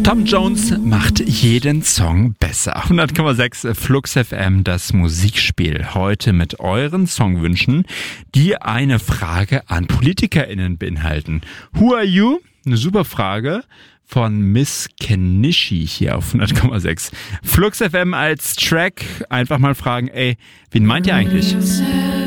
Tom Jones macht jeden Song besser. 100,6 Flux FM, das Musikspiel. Heute mit euren Songwünschen, die eine Frage an PolitikerInnen beinhalten. Who are you? Eine super Frage von Miss Kenichi hier auf 100,6. Flux FM als Track. Einfach mal fragen, wen meint ihr eigentlich?